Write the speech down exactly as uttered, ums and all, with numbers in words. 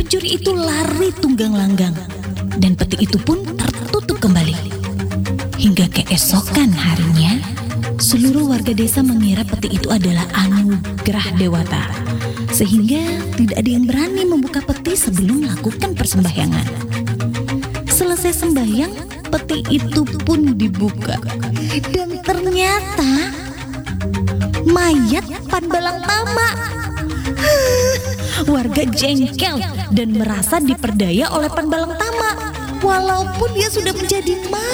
pencuri itu lari tunggang langgang dan peti itu pun tertutup kembali. Hingga keesokan harinya, seluruh warga desa mengira peti itu adalah anugerah dewata, sehingga tidak ada yang berani membuka peti sebelum melakukan persembahyangan. Selesai sembahyang, peti itu pun dibuka dan ternyata mayat Panbalang Tama. Warga jengkel dan merasa diperdaya oleh Panbalang Tama, walaupun dia sudah menjadi mayat.